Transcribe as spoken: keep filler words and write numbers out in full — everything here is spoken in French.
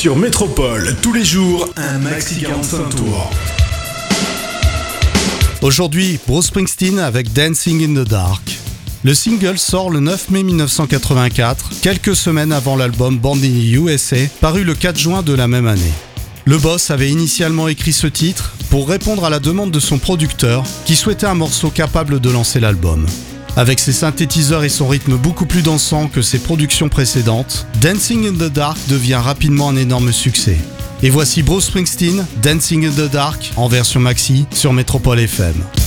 Sur Métropole, tous les jours, un maxi quarante-cinq tours. Aujourd'hui, Bruce Springsteen avec Dancing in the Dark. Le single sort le neuf mai mille neuf cent quatre-vingt-quatre, quelques semaines avant l'album Born in the U S A, paru le quatre juin de la même année. Le boss avait initialement écrit ce titre pour répondre à la demande de son producteur qui souhaitait un morceau capable de lancer l'album. Avec ses synthétiseurs et son rythme beaucoup plus dansant que ses productions précédentes, Dancing in the Dark devient rapidement un énorme succès. Et voici Bruce Springsteen, Dancing in the Dark, en version maxi sur Métropole F M.